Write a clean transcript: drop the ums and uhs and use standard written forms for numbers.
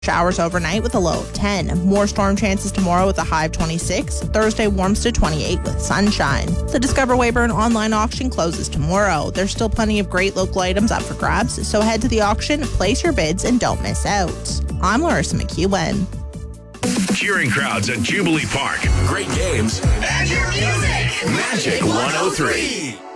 Showers overnight with a low of 10. More storm chances tomorrow with a high of 26. Thursday warms to 28 with sunshine. The Discover Weyburn online auction closes tomorrow. There's still plenty of great local items up for grabs, so head to the auction, place your bids, and don't miss out. I'm Larissa McEwen. Cheering crowds at Jubilee Park. Great games. And your music. Magic 103.